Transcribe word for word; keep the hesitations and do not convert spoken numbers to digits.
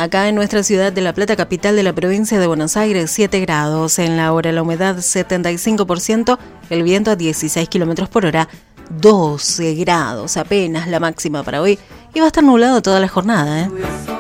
Acá en nuestra ciudad de La Plata, capital de la provincia de Buenos Aires, siete grados. En la hora la humedad setenta y cinco por ciento, el viento a dieciséis kilómetros por hora, doce grados apenas la máxima para hoy. Y va a estar nublado toda la jornada, ¿eh?